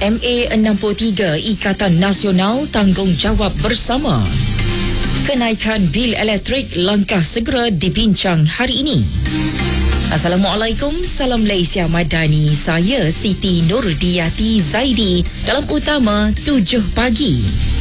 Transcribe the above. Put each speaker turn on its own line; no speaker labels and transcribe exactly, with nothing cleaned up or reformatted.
M A enam puluh tiga Ikatan Nasional Tanggungjawab Bersama. Kenaikan bil elektrik langkah segera dibincang hari ini. Assalamualaikum, salam Malaysia Madani. Saya Siti Nurdiyati Zaidi dalam utama tujuh pagi.